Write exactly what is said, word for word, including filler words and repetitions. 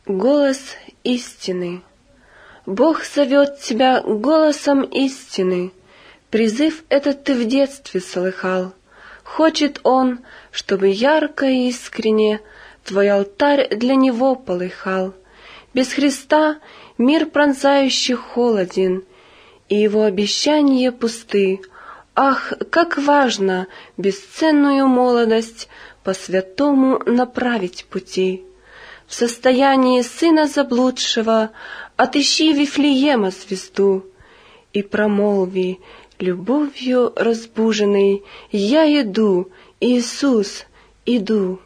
Голос истины. Бог зовет тебя голосом истины. Призыв этот ты в детстве слыхал. Хочет Он, чтобы ярко и искренне твой алтарь для Него полыхал. Без Христа мир пронзающий холоден, и Его обещания пусты. Ах, как важно бесценную молодость по святому направить пути! В состоянии сына заблудшего отыщи Вифлеема звезду и промолви любовью разбуженной: «Я иду, Иисус, иду».